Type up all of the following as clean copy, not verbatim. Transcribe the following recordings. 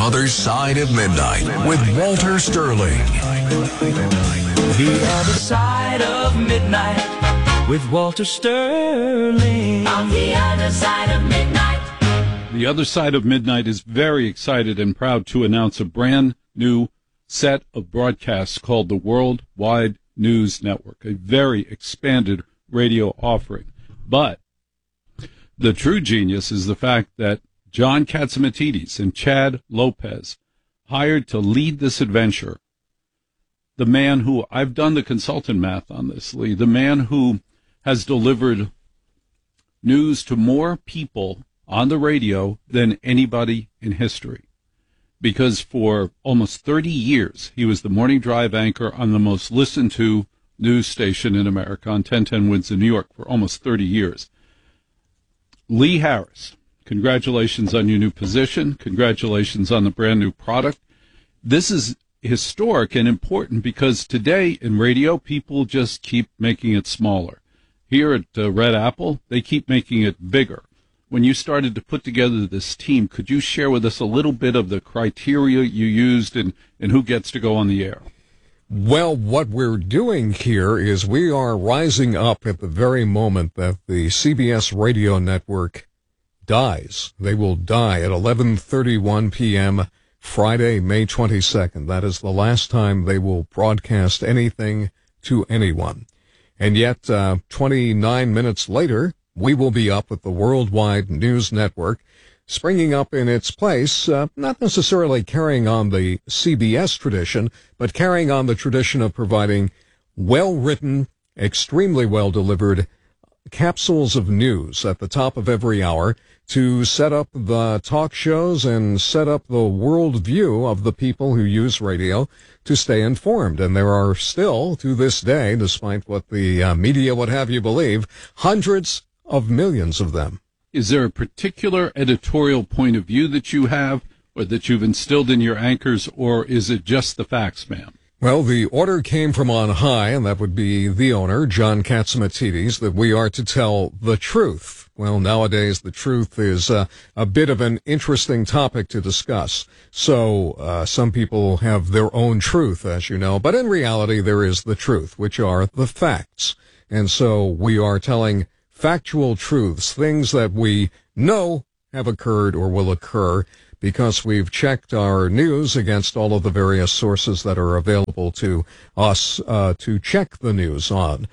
Other Side of Midnight with Walter Sterling. The Other Side of Midnight with Walter Sterling. On the Other Side of Midnight. The Other Side of Midnight is very excited and proud to announce a brand new set of broadcasts called the Worldwide News Network, a very expanded radio offering. But the true genius is the fact that John Catsimatidis and Chad Lopez hired to lead this adventure. The man who, I've done the consultant math on this, Lee, the man who has delivered news to more people on the radio than anybody in history. Because for almost 30 years, he was the morning drive anchor on the most listened to news station in America on 1010 Wins in New York for almost 30 years. Lee Harris, congratulations on your new position. Congratulations on the brand new product. This is historic and important because today in radio, people just keep making it smaller. Here at Red Apple, they keep making it bigger. When you started to put together this team, could you share with us a little bit of the criteria you used and who gets to go on the air? Well, what we're doing here is we are rising up at the very moment that the CBS radio network dies. They will die at 11:31 p.m. Friday, May 22nd. That is the last time they will broadcast anything to anyone. And yet, 29 minutes later, we will be up with the Worldwide News Network, springing up in its place, not necessarily carrying on the CBS tradition, but carrying on the tradition of providing well-written, extremely well-delivered capsules of news at the top of every hour to set up the talk shows and set up the worldview of the people who use radio to stay informed. And there are still, to this day, despite what the media would have you believe, hundreds of millions of them. Is there a particular editorial point of view that you have or that you've instilled in your anchors, or is it just the facts, ma'am? Well, the order came from on high, and that would be the owner, John Catsimatidis, that we are to tell the truth. Well, nowadays the truth is a bit of an interesting topic to discuss. So some people have their own truth, as you know, but in reality there is the truth, which are the facts. And so we are telling factual truths, things that we know have occurred or will occur because we've checked our news against all of the various sources that are available to us to check the news on.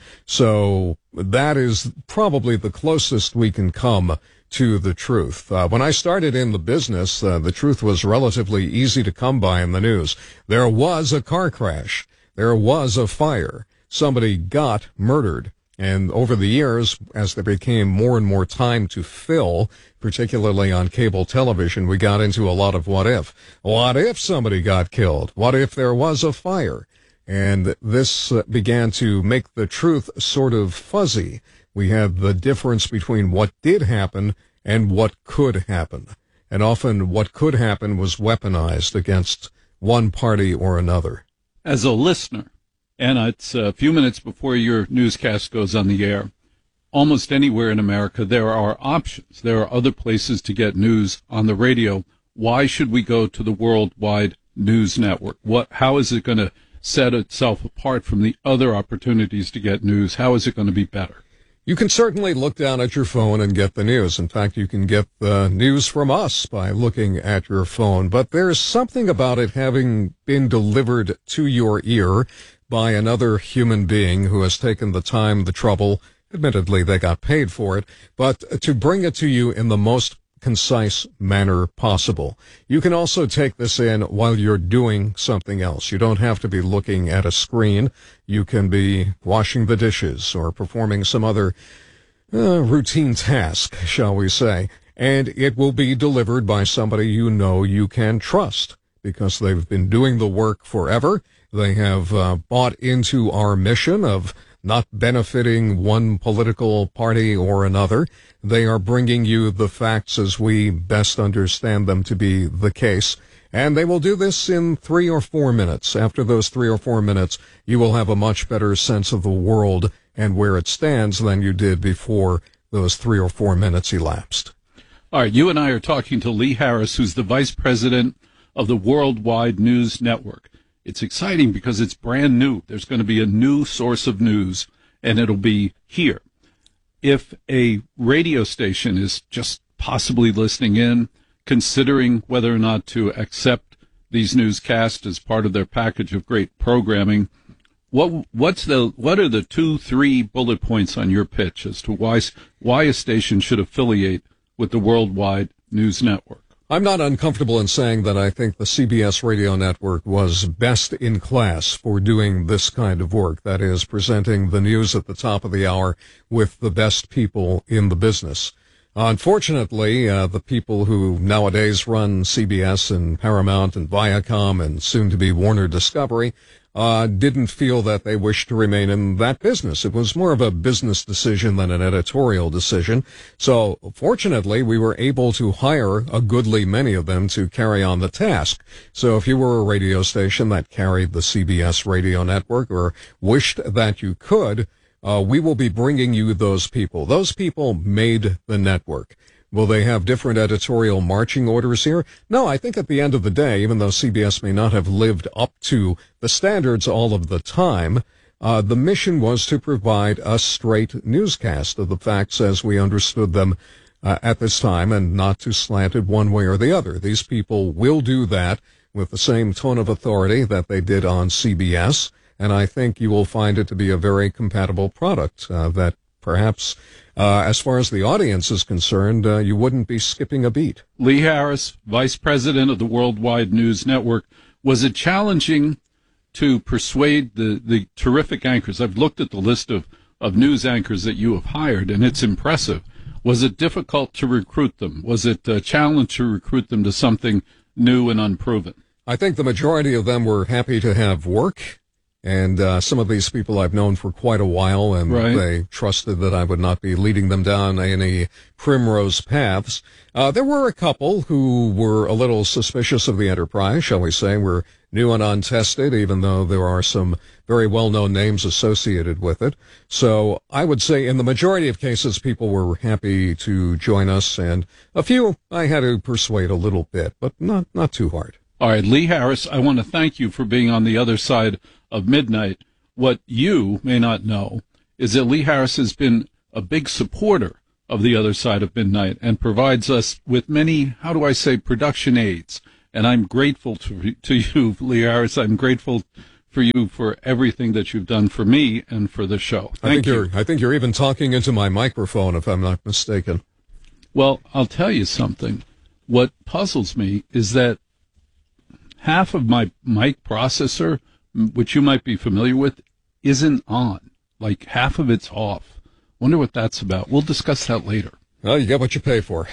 So that is probably the closest we can come to the truth. When I started in the business, the truth was relatively easy to come by in the news. There was a car crash. There was a fire. Somebody got murdered. And over the years, as there became more and more time to fill, particularly on cable television, we got into a lot of what if. What if somebody got killed? What if there was a fire? And this began to make the truth sort of fuzzy. We had the difference between what did happen and what could happen. And often what could happen was weaponized against one party or another. As a listener, and it's a few minutes before your newscast goes on the air, almost anywhere in America, there are options. There are other places to get news on the radio. Why should we go to the Worldwide News Network? How is it going to set itself apart from the other opportunities to get news? How is it going to be better? You can certainly look down at your phone and get the news. In fact, you can get the news from us by looking at your phone. But there's something about it having been delivered to your ear by another human being who has taken the time, the trouble, admittedly they got paid for it, but to bring it to you in the most concise manner possible. You can also take this in while you're doing something else. You don't have to be looking at a screen. You can be washing the dishes or performing some other routine task, shall we say. And it will be delivered by somebody you know you can trust because they've been doing the work forever. They have bought into our mission of not benefiting one political party or another. They are bringing you the facts as we best understand them to be the case. And they will do this in 3 or 4 minutes. After those 3 or 4 minutes, you will have a much better sense of the world and where it stands than you did before those 3 or 4 minutes elapsed. All right, you and I are talking to Lee Harris, who's the Vice President of the Worldwide News Network. It's exciting because it's brand new. There's going to be a new source of news, and it'll be here. If a radio station is just possibly listening in, considering whether or not to accept these newscasts as part of their package of great programming, what are the 2-3 bullet points on your pitch as to why a station should affiliate with the Worldwide News Network? I'm not uncomfortable in saying that I think the CBS radio network was best in class for doing this kind of work. That is, presenting the news at the top of the hour with the best people in the business. Unfortunately, the people who nowadays run CBS and Paramount and Viacom and soon to be Warner Discovery didn't feel that they wished to remain in that business. It was more of a business decision than an editorial decision. So fortunately, we were able to hire a goodly many of them to carry on the task. So if you were a radio station that carried the CBS radio network or wished that you could, we will be bringing you those people. Those people made the network. Will they have different editorial marching orders here? No, I think at the end of the day, even though CBS may not have lived up to the standards all of the time, the mission was to provide a straight newscast of the facts as we understood them at this time and not to slant it one way or the other. These people will do that with the same tone of authority that they did on CBS, and I think you will find it to be a very compatible product that perhaps as far as the audience is concerned, you wouldn't be skipping a beat. Lee Harris, Vice President of the Worldwide News Network. Was it challenging to persuade the terrific anchors? I've looked at the list of news anchors that you have hired, and it's impressive. Was it difficult to recruit them? Was it a challenge to recruit them to something new and unproven? I think the majority of them were happy to have work. And some of these people I've known for quite a while, and they trusted that I would not be leading them down any primrose paths. There were a couple who were a little suspicious of the enterprise, shall we say, were new and untested, even though there are some very well-known names associated with it. So I would say in the majority of cases, people were happy to join us, and a few I had to persuade a little bit, but not too hard. All right, Lee Harris, I want to thank you for being on the other side of midnight. What you may not know is that Lee Harris has been a big supporter of the other side of midnight and provides us with many, production aids. And I'm grateful to you, Lee Harris. I'm grateful for you for everything that you've done for me and for the show. Thank you. I think you're even talking into my microphone, if I'm not mistaken. Well, I'll tell you something. What puzzles me is that half of my mic processor, which you might be familiar with, isn't on. Like half of it's off. Wonder what that's about. We'll discuss that later. Well, you get what you pay for.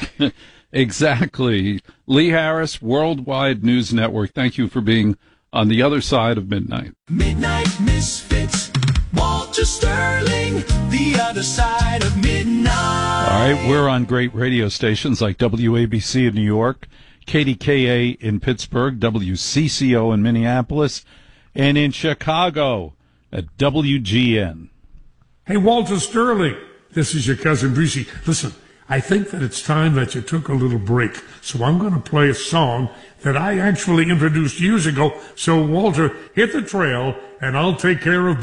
Exactly. Lee Harris, Worldwide News Network. Thank you for being on the other side of midnight. Midnight Misfits, Walter Sterling, the other side of midnight. All right, we're on great radio stations like WABC in New York, KDKA in Pittsburgh, WCCO in Minneapolis, and in Chicago at WGN. Hey, Walter Sterling, this is your cousin Brucey. Listen, I think that it's time that you took a little break, so I'm going to play a song that I actually introduced years ago. So, Walter, hit the trail, and I'll take care of